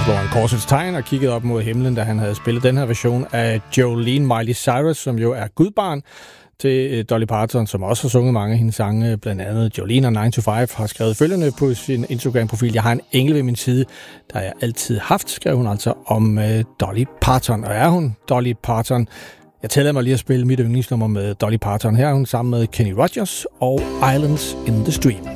slog han korsets tegn og kiggede op mod himlen, da han havde spillet den her version af Jolene Miley Cyrus, som jo er gudbarn til Dolly Parton, som også har sunget mange af hendes sange, blandt andet Jolene og 9 to 5, har skrevet følgende på sin Instagram-profil: "Jeg har en engel ved min side, der jeg altid haft", skrev hun altså om Dolly Parton. Og er hun Dolly Parton? Jeg tillader mig lige at spille mit yndlingsnummer med Dolly Parton. Her er hun sammen med Kenny Rogers og Islands in the Stream.